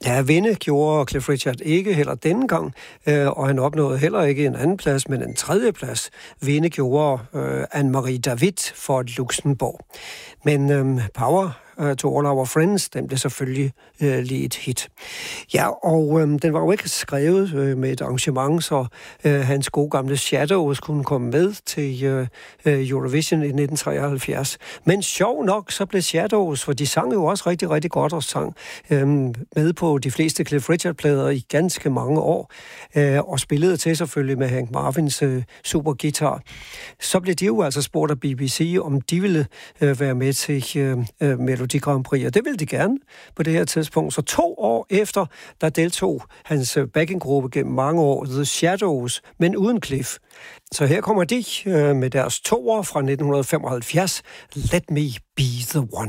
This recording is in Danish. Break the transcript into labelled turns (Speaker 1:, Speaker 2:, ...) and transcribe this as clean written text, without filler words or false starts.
Speaker 1: Ja, vinde gjorde Cliff Richard ikke heller denne gang, og han opnåede heller ikke en anden plads, men en tredje plads. Vinde gjorde Anne-Marie David for Luxembourg. Men Power to All Our Friends, den blev selvfølgelig lige et hit. Ja, og den var jo ikke skrevet med et arrangement, så hans gode gamle Shadows kunne komme med til Eurovision i 1973. Men sjov nok, så blev Shadows, for de sang jo også rigtig, rigtig godt og sang med på de fleste Cliff Richard-plader i ganske mange år, og spillede til selvfølgelig med Hank Marvins superguitar. Så blev de jo altså spurgt af BBC, om de ville være med til Melodi Grand Prix, og det ville de gerne på det her tidspunkt. Så 2 år efter, der deltog hans backinggruppe gennem mange år, The Shadows, men uden Cliff. Så her kommer de med deres 2'er fra 1975, Let Me Be The One.